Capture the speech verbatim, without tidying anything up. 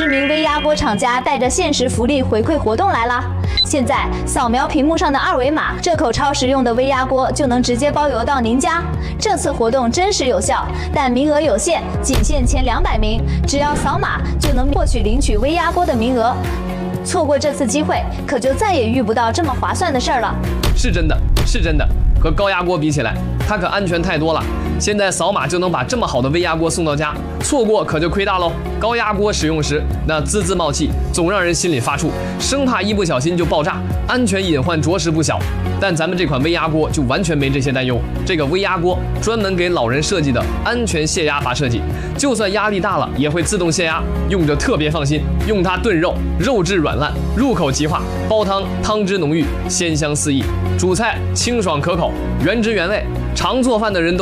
知名微压锅厂家带着限时福利回馈活动来啦！现在扫描屏幕上的二维码，这口超实用的微压锅就能直接包邮到您家。这次活动真实有效，但名额有限，仅限前两百名，只要扫码就能获取领取微压锅的名额。错过这次机会，可就再也遇不到这么划算的事儿了。 是真的，是真的，和高压锅比起来，它可安全太多了。现在扫码就能把这么好的微压锅送到家，错过可就亏大喽。高压锅使用时那滋滋冒气，总让人心里发怵，生怕一不小心就爆炸，安全隐患着实不小。但咱们这款微压锅就完全没这些担忧。这个微压锅专门给老人设计的安全泄压阀设计，就算压力大了也会自动泄压，用着特别放心。用它炖肉，肉质软烂，入口即化；煲汤，汤汁浓郁，鲜香四溢；煮菜清爽可口，原汁原味。常做饭的人都